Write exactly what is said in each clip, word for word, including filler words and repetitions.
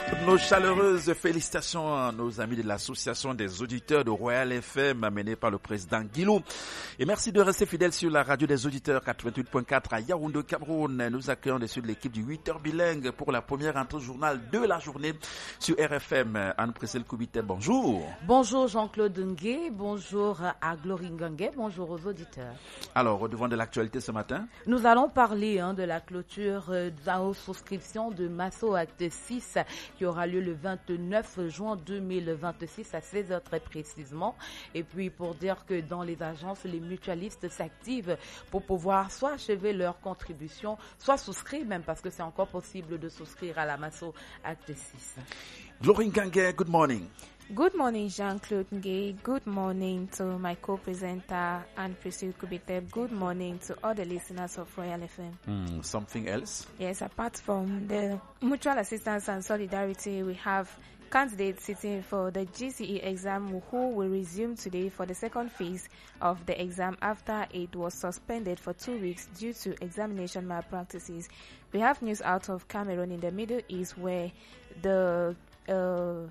Nos chaleureuses félicitations à nos amis de l'association des auditeurs de Royal F M menée par le président Guilou. Et merci de rester fidèles sur la radio des auditeurs quatre-vingt-huit point quatre à Yaoundé, Cameroun. Nous accueillons dessus l'équipe du huit heures bilingue pour la première entrée journal de la journée sur R F M. Anne-Priscille Koubité, bonjour. Bonjour Jean-Claude Ngué, bonjour à Glory Ngangué, bonjour aux auditeurs. Alors, au devant de l'actualité ce matin, nous allons parler hein, de la clôture euh, de la souscription de Masso Acte six qui aura lieu le vingt-neuf juin deux mille vingt-six à seize heures très précisément. Et puis pour dire que dans les agences, les mutualistes s'activent pour pouvoir soit achever leur contribution, soit souscrire même parce que c'est encore possible de souscrire à la Masso Acte six. Glory Ngangué, good morning. Good morning, Jean-Claude Ngué. Good morning to my co-presenter, Anne-Priscille Koubité. Good morning to all the listeners of Royal F M. Mm, something else? Yes, apart from the mutual assistance and solidarity, we have candidates sitting for the G C E exam who will resume today for the second phase of the exam after it was suspended for two weeks due to examination malpractices. We have news out of Cameroon in the Middle East where the uh,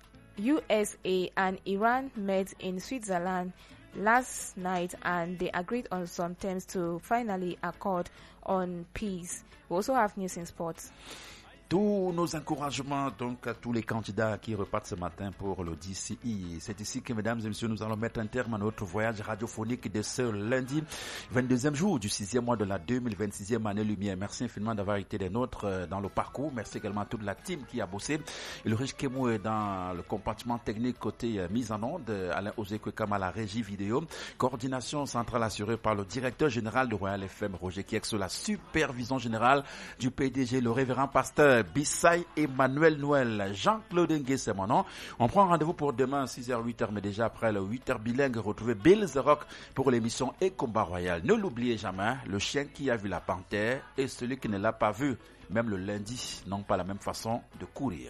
U S A and Iran met in Switzerland last night and they agreed on some terms to finally accord on peace. We also have news in sports. Tous nos encouragements donc à tous les candidats qui repartent ce matin pour le D C I. C'est ici que, mesdames et messieurs, nous allons mettre un terme à notre voyage radiophonique de ce lundi, vingt-deuxième jour du sixième mois de la deux mille vingt-sixième année lumière. Merci infiniment d'avoir été des nôtres dans le parcours. Merci également à toute la team qui a bossé. Et le riche Kemou est dans le compartiment technique côté mise en onde. Alain Ozekwekam à la régie vidéo. Coordination centrale assurée par le directeur général de Royal F M, Roger Kiek, sous la supervision générale du P D G, le révérend pasteur Bissay Emmanuel Noël. Jean-Claude Ngué, c'est mon nom. On prend rendez-vous pour demain six heures huit heures, mais déjà après le huit heures bilingue, retrouvez Bill The Rock pour l'émission Et Combat Royal. Ne l'oubliez jamais, le chien qui a vu la panthère et celui qui ne l'a pas vu, même le lundi, n'ont pas la même façon de courir.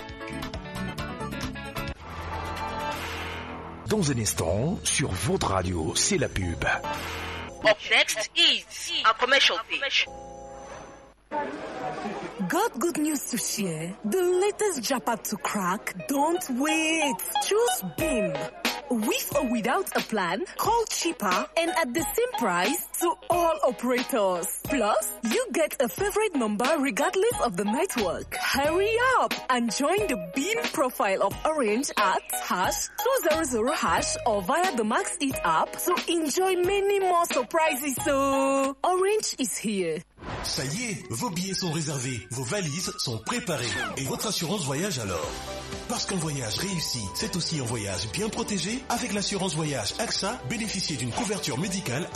Dans un instant, sur votre radio, c'est la pub. Up next is a commercial pitch. Got good news to share? The latest jackpot to crack? Don't wait. Choose Beam. With or without a plan, call cheaper and at the same price to all operators. Plus, you get a favorite number regardless of the network. Hurry up and join the Beam profile of Orange at hash two hundred hash or via the Max It app to enjoy many more surprises. So, Orange is here. Ça y est, vos billets sont réservés, vos valises sont préparées. Et votre assurance voyage alors? Parce qu'un voyage réussi, c'est aussi un voyage bien protégé. Avec l'assurance voyage A X A, bénéficiez d'une couverture médicale